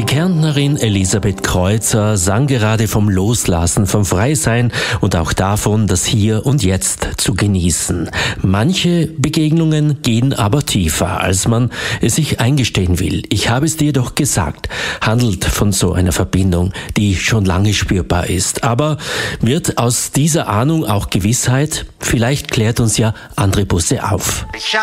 Kärntnerin Elisabeth Kreuzer sang gerade vom Loslassen, vom Freisein und auch davon, das Hier und Jetzt zu genießen. Manche Begegnungen gehen aber tiefer, als man es sich eingestehen will. Ich habe es dir doch gesagt, handelt von so einer Verbindung, die schon lange spürbar ist. Aber wird aus dieser Ahnung auch Gewissheit? Vielleicht klärt uns ja André Busse auf.